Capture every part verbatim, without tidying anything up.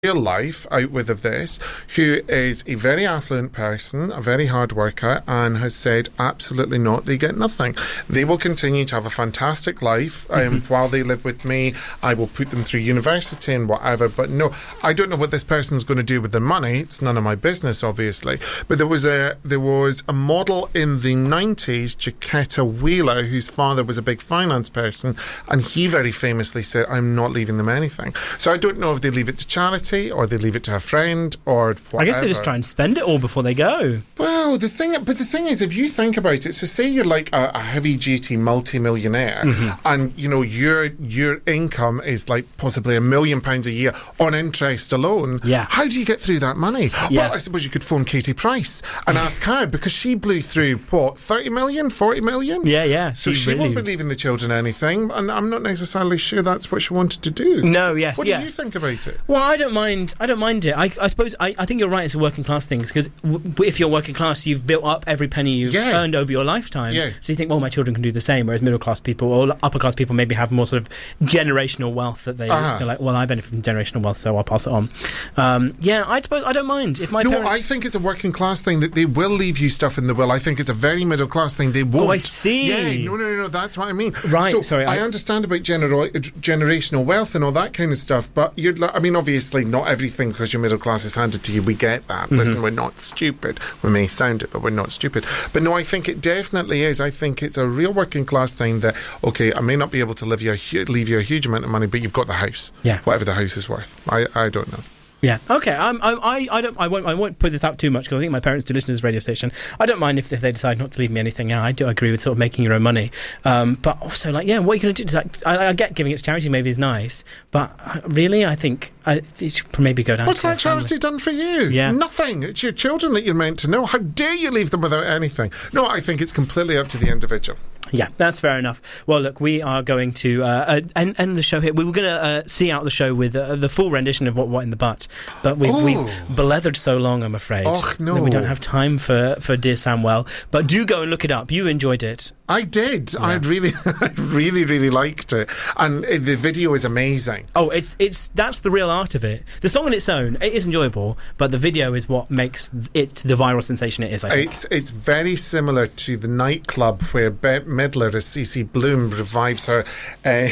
real life outwith of this, who is a very affluent person, a very hard worker, and has said absolutely not, they get nothing. They will continue to have a fantastic life um, mm-hmm. while they live with me. I will put them through university and whatever, but no, I don't know what this person's going to do with their money. It's none of my business, obviously. But there was a there was a model in the nineties, Jaquetta Wheeler, whose father was a big finance person, and he very famously said, I'm not leaving them anything. So I don't know if they leave it to charity or they leave it to a friend or whatever. I guess they just try and spend it all before they go. Well, the thing, but the thing is, if you think about it, so say you're like a, a heavy-duty multi-millionaire, mm-hmm. and you know your your income is like possibly a million pounds a year on interest alone. Yeah. How do you get through that money? Yeah. Well, I suppose you could phone Katie Price and ask her, because she blew through what, thirty million, forty million? Yeah, yeah. So she really... won't be leaving the children anything, and I'm not necessarily sure that's what she wanted to do. No, yes, What yeah. do you think about it? Well, I don't mind. I don't mind it. I, I suppose I, I think you're right. It's a working class thing, because w- if you're working class, you've built up every penny you've yeah. earned over your lifetime. Yeah. So you think, well, my children can do the same. Whereas middle class people or upper class people maybe have more sort of generational wealth that they uh-huh. they're like, well, I benefit from generational wealth, so I'll pass it on. Um, yeah, I suppose I don't mind if my no. parents... I think it's a working class thing that they will leave you stuff in the will. I think it's a very middle class thing. They won't. Oh, I see. Yeah, no, no, no, no. That's what I mean. Right. So sorry. I, I understand about genera- generational wealth and all that kind of stuff, but you'd. Like, I mean, obviously, not everything because your middle class is handed to you. We get that. Mm-hmm. Listen, we're not stupid. We may sound it, but we're not stupid. But no, I think it definitely is. I think it's a real working class thing that, okay, I may not be able to leave you a, hu- leave you a huge amount of money, but you've got the house. Yeah. Whatever the house is worth. I, I don't know. Yeah. Okay. I'm, I'm, I. I don't. I won't. I won't put this out too much because I think my parents do listen to this radio station. I don't mind if, if they decide not to leave me anything. Yeah, I do agree with sort of making your own money. Um, but also, like, yeah, what are you going to do? Like, I, I get giving it to charity maybe is nice, but really, I think I, it should maybe go down. What's to that charity done for you? Yeah. Nothing. It's your children that you're meant to know. How dare you leave them without anything? No, I think it's completely up to the individual. Yeah, that's fair enough. Well, look, we are going to uh, uh, end, end the show here. We were going to uh, see out the show with uh, the full rendition of What What in the Butt, but we've, oh. we've beleathered so long, I'm afraid, Och, no. that we don't have time for, for Dear Samwell. But do go and look it up. You enjoyed it. I did. Yeah. I really, I really, really liked it, and it, the video is amazing. Oh, it's it's that's the real art of it. The song on its own, it is enjoyable, but the video is what makes it the viral sensation it is. I think it's it's very similar to the nightclub where Bette Midler as Cece Bloom revives her uh,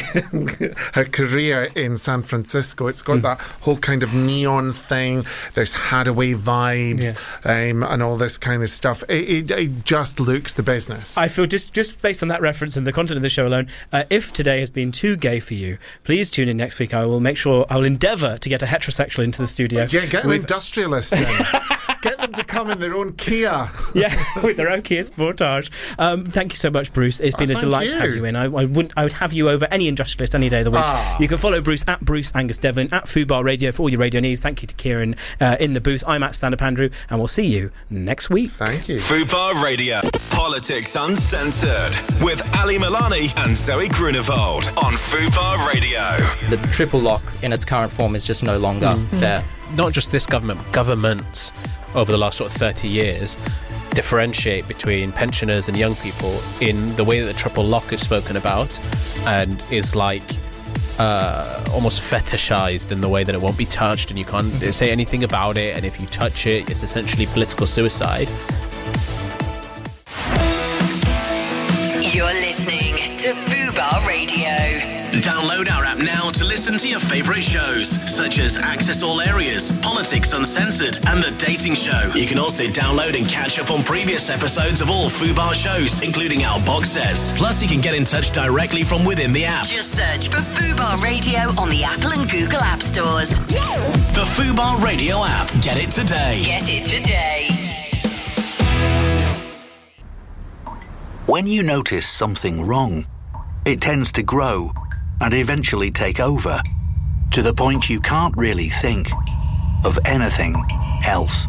her career in San Francisco. It's got mm. that whole kind of neon thing. There's Hadaway vibes yeah. um, and all this kind of stuff. It, it, it just looks the business. I feel just just based on that reference and the content of the show alone, uh, if today has been too gay for you, please tune in next week. I will make sure, I will endeavour to get a heterosexual into the studio. Yeah, get an industrialist then. Get them to come in their own Kia. Yeah, with their own Kia Sportage. Um, thank you so much, Bruce. It's been oh, a delight you. to have you in. I, I wouldn't. I would have you over any industrialist any day of the week. Ah. You can follow Bruce at Bruce Angus Devlin, at Fubar Radio for all your radio needs. Thank you to Kieran uh, in the booth. I'm at Stand Up Andrew, and we'll see you next week. Thank you. Fubar Radio. Politics Uncensored with Ali Milani and Zoe Grunewald on Fubar Radio. The triple lock in its current form is just no longer mm. fair. Not just this government, governments over the last sort of thirty years differentiate between pensioners and young people in the way that the triple lock is spoken about, and is like uh, almost fetishized in the way that it won't be touched and you can't say anything about it, and if you touch it, it's essentially political suicide. You're listening to Fubar Radio. Download our app now to listen to your favourite shows, such as Access All Areas, Politics Uncensored, and The Dating Show. You can also download and catch up on previous episodes of all Fubar shows, including our box sets. Plus, you can get in touch directly from within the app. Just search for Fubar Radio on the Apple and Google App Stores. The Fubar Radio app. Get it today. Get it today. When you notice something wrong, it tends to grow and eventually take over, to the point you can't really think of anything else.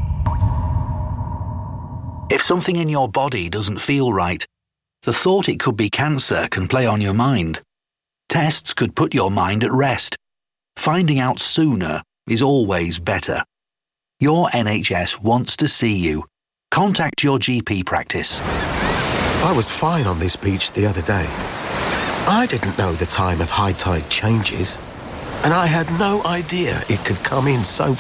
If something in your body doesn't feel right, the thought it could be cancer can play on your mind. Tests could put your mind at rest. Finding out sooner is always better. Your N H S wants to see you. Contact your G P practice. I was fine on this beach the other day. I didn't know the time of high tide changes. And I had no idea it could come in so